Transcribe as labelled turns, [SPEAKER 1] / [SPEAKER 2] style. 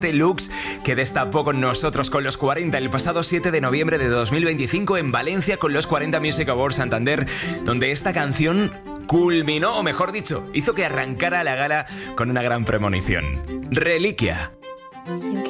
[SPEAKER 1] Deluxe, que destapó con nosotros con los 40 el pasado 7 de noviembre de 2025 en Valencia con los 40 Music Awards Santander, donde esta canción culminó, o mejor dicho, hizo que arrancara la gala con una gran premonición. Reliquia.